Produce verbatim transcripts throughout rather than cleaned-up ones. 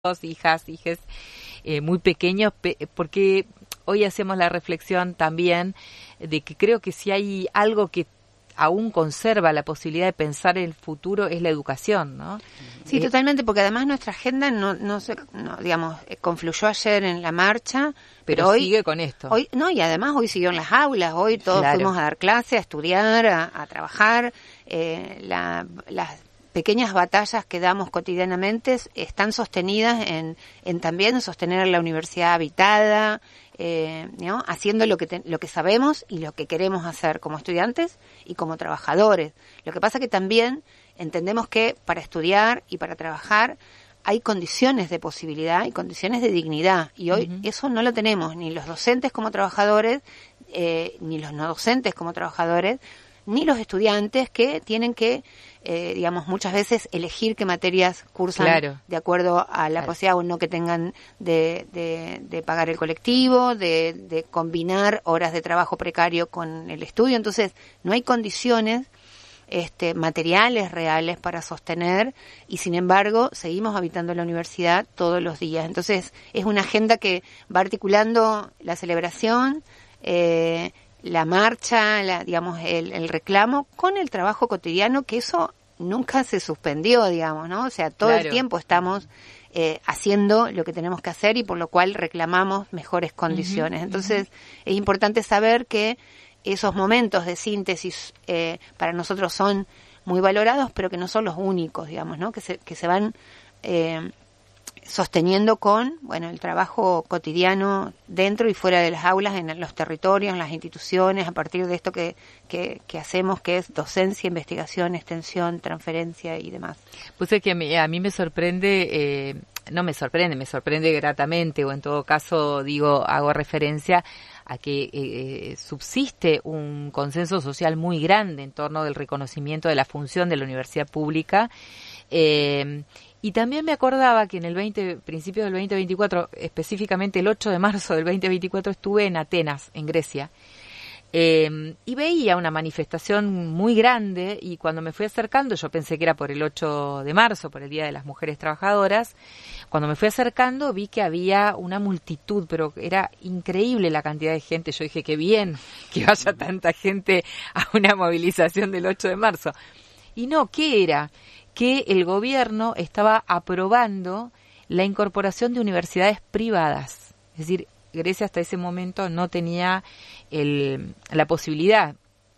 hijas, hijes eh, muy pequeños, pe- porque hoy hacemos la reflexión también de que creo que si hay algo que aún conserva la posibilidad de pensar en el futuro es la educación, ¿no? Sí, eh, totalmente, porque además nuestra agenda no, no se, no, digamos, confluyó ayer en la marcha, pero, pero hoy sigue con esto. Hoy no, y además hoy siguió en las aulas, hoy todos Claro. fuimos a dar clase, a estudiar, a, a trabajar, eh, la, las pequeñas batallas que damos cotidianamente están sostenidas en, en también sostener la universidad habitada, eh, ¿no? Haciendo lo que te, lo que sabemos y lo que queremos hacer como estudiantes y como trabajadores. Lo que pasa que también entendemos que para estudiar y para trabajar hay condiciones de posibilidad y condiciones de dignidad, y hoy uh-huh. eso no lo tenemos, ni los docentes como trabajadores, eh, ni los no docentes como trabajadores, ni los estudiantes que tienen que, eh, digamos, muchas veces elegir qué materias cursan claro. de acuerdo a la claro. posibilidad o no que tengan de, de, de pagar el colectivo, de, de combinar horas de trabajo precario con el estudio. Entonces, no hay condiciones Este, materiales reales para sostener, y sin embargo seguimos habitando la universidad todos los días. Entonces es una agenda que va articulando la celebración, eh, la marcha, la, digamos el, el reclamo con el trabajo cotidiano, que eso nunca se suspendió, digamos, ¿no? O sea, todo claro. el tiempo estamos eh, haciendo lo que tenemos que hacer y por lo cual reclamamos mejores condiciones. Uh-huh, Entonces uh-huh. es importante saber que esos momentos de síntesis eh, para nosotros son muy valorados, pero que no son los únicos, digamos, ¿no? Que se, que se van eh, sosteniendo con, bueno, el trabajo cotidiano dentro y fuera de las aulas, en los territorios, en las instituciones, a partir de esto que, que, que hacemos, que es docencia, investigación, extensión, transferencia y demás. Pues es que a mí, a mí me sorprende, eh, no me sorprende, me sorprende gratamente, o en todo caso, digo, hago referencia a que eh, subsiste un consenso social muy grande en torno del reconocimiento de la función de la universidad pública, eh, y también me acordaba que en el veinte, principio del veinte veinticuatro, específicamente el ocho de marzo del veinte veinticuatro, estuve en Atenas, en Grecia, eh, y veía una manifestación muy grande, y cuando me fui acercando, yo pensé que era por el ocho de marzo, por el Día de las Mujeres Trabajadoras. Cuando me fui acercando vi que había una multitud, pero era increíble la cantidad de gente. Yo dije, qué bien que vaya tanta gente a una movilización del ocho de marzo. Y no, ¿qué era? Que el gobierno estaba aprobando la incorporación de universidades privadas. Es decir, Grecia hasta ese momento no tenía el, la posibilidad.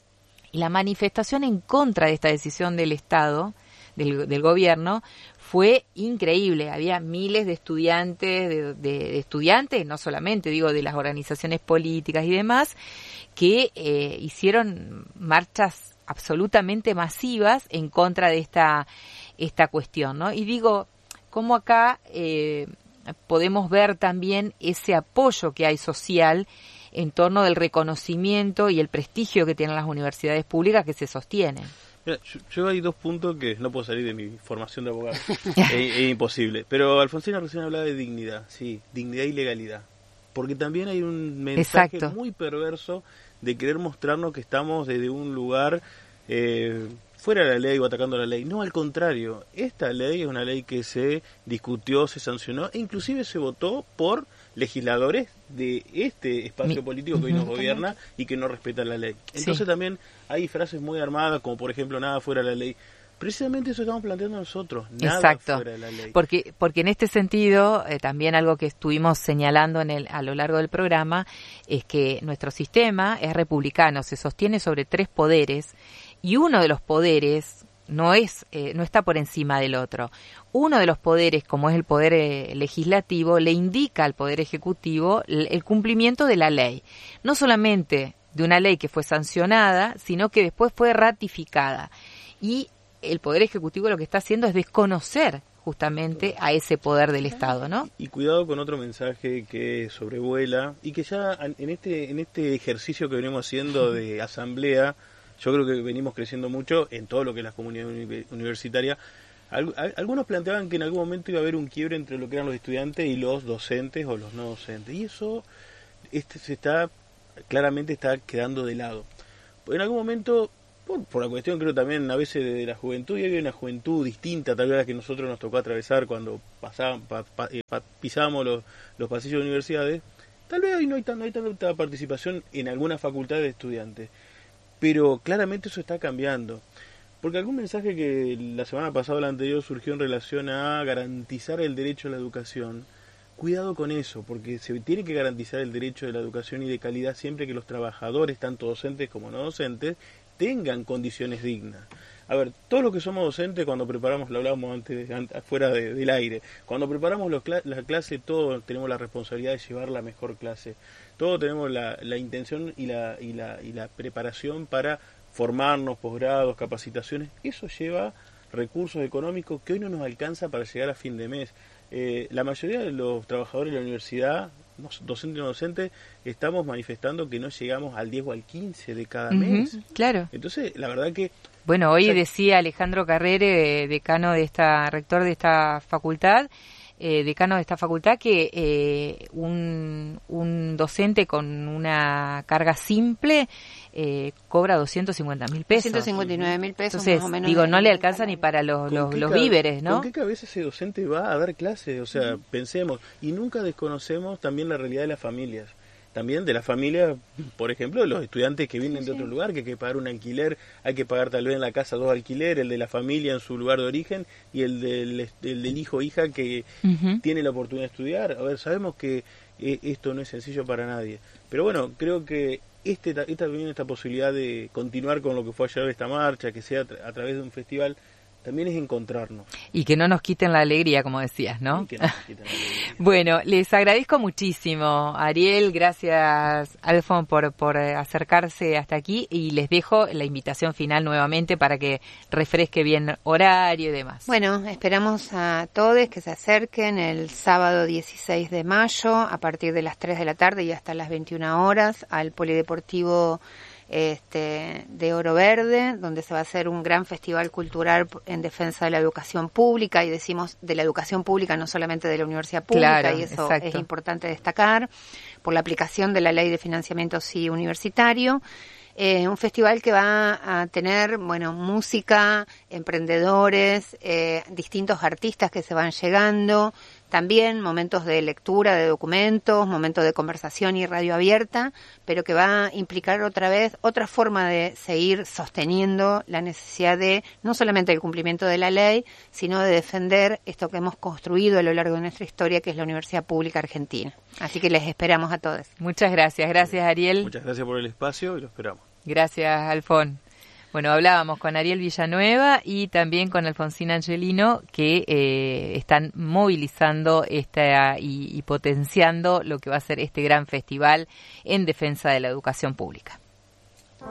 Y la manifestación en contra de esta decisión del Estado, del, del gobierno, fue increíble. Había miles de estudiantes, de, de, de estudiantes, no solamente, digo, de las organizaciones políticas y demás, que eh, hicieron marchas absolutamente masivas en contra de esta, esta cuestión, ¿no? Y digo, cómo acá eh, podemos ver también ese apoyo que hay social en torno del reconocimiento y el prestigio que tienen las universidades públicas que se sostienen. Mira, yo, yo hay dos puntos que no puedo salir de mi formación de abogado, es, es imposible, pero Alfonsina recién hablaba de dignidad, sí, dignidad y legalidad, porque también hay un mensaje Exacto. muy perverso de querer mostrarnos que estamos desde un lugar eh, fuera de la ley o atacando la ley. No, al contrario, esta ley es una ley que se discutió, se sancionó e inclusive se votó por legisladores de este espacio Mi, político que hoy nos gobierna y que no respeta la ley. Entonces sí. también hay frases muy armadas, como por ejemplo, nada fuera de la ley. Precisamente eso estamos planteando nosotros, nada Exacto. fuera de la ley. Porque, porque en este sentido, eh, también algo que estuvimos señalando en el, a lo largo del programa, es que nuestro sistema es republicano, se sostiene sobre tres poderes, y uno de los poderes no es eh, no está por encima del otro. Uno de los poderes, como es el poder eh, legislativo, le indica al poder ejecutivo el, el cumplimiento de la ley. No solamente de una ley que fue sancionada, sino que después fue ratificada. Y el poder ejecutivo lo que está haciendo es desconocer justamente a ese poder del Estado, ¿no? Y cuidado con otro mensaje que sobrevuela y que ya en este en este ejercicio que venimos haciendo de asamblea, yo creo que venimos creciendo mucho en todo lo que es la comunidad universitaria. Algunos planteaban que en algún momento iba a haber un quiebre entre lo que eran los estudiantes y los docentes o los no docentes. Y eso este se está claramente está quedando de lado. En algún momento por, por la cuestión creo también a veces de la juventud, y había una juventud distinta tal vez a la que nosotros nos tocó atravesar cuando pasaban, pa, pa, eh, pa, pisábamos los, los pasillos de universidades. Tal vez hoy no hay, tan, no hay tanta participación en algunas facultades de estudiantes, pero claramente eso está cambiando. Porque algún mensaje que la semana pasada o la anterior surgió en relación a garantizar el derecho a la educación, cuidado con eso, porque se tiene que garantizar el derecho de la educación y de calidad siempre que los trabajadores, tanto docentes como no docentes, tengan condiciones dignas. A ver, todos los que somos docentes, cuando preparamos, lo hablábamos antes, antes fuera de, del aire, cuando preparamos los, la clase, todos tenemos la responsabilidad de llevar la mejor clase. Todos tenemos la, la intención y la, y, la, y la preparación para formarnos, posgrados, capacitaciones. Eso lleva recursos económicos que hoy no nos alcanza para llegar a fin de mes. Eh, la mayoría de los trabajadores de la universidad, docentes y no docentes, estamos manifestando que no llegamos al diez o al quince de cada mes. Uh-huh, claro. Entonces, la verdad que... Bueno, hoy o sea, decía Alejandro Carrere, decano de esta, rector de esta facultad, eh, decano de esta facultad, que eh, un, un docente con una carga simple eh, cobra doscientos cincuenta mil pesos. doscientos cincuenta y nueve mil pesos. Entonces, más o menos, digo, no le alcanza ni para los, los, los víveres, ¿no? ¿Con qué cabeza ese docente va a dar clases? O sea, uh-huh. pensemos, y nunca desconocemos también la realidad de las familias. También de la familia, por ejemplo, de los estudiantes que vienen de otro lugar, que hay que pagar un alquiler, hay que pagar tal vez en la casa dos alquileres, el de la familia en su lugar de origen y el del, el del hijo o hija que uh-huh. tiene la oportunidad de estudiar. A ver, sabemos que eh, esto no es sencillo para nadie, pero bueno, creo que este esta, también esta posibilidad de continuar con lo que fue ayer esta marcha, que sea a través de un festival, también es encontrarnos. Y que no nos quiten la alegría, como decías, ¿no? Y que no nos quiten la alegría. Bueno, les agradezco muchísimo, Ariel, gracias, Alfon, por, por acercarse hasta aquí, y les dejo la invitación final nuevamente para que refresque bien horario y demás. Bueno, esperamos a todos que se acerquen el sábado dieciséis de mayo a partir de las tres de la tarde y hasta las veintiuna horas al Polideportivo Este, de Oro Verde, donde se va a hacer un gran festival cultural en defensa de la educación pública, y decimos de la educación pública, no solamente de la universidad pública, claro, y eso exacto. es importante destacar, por la aplicación de la Ley de Financiamiento sí Universitario. Eh, un festival que va a tener, bueno, música, emprendedores, eh, distintos artistas que se van llegando, también momentos de lectura de documentos, momentos de conversación y radio abierta, pero que va a implicar otra vez otra forma de seguir sosteniendo la necesidad de no solamente el cumplimiento de la ley, sino de defender esto que hemos construido a lo largo de nuestra historia, que es la Universidad Pública Argentina. Así que les esperamos a todos. Muchas gracias. Gracias, Ariel. Muchas gracias por el espacio y lo esperamos. Gracias, Alfón. Bueno, hablábamos con Ariel Villanueva y también con Alfonsina Angelino, que eh, están movilizando esta y, y potenciando lo que va a ser este gran festival en defensa de la educación pública.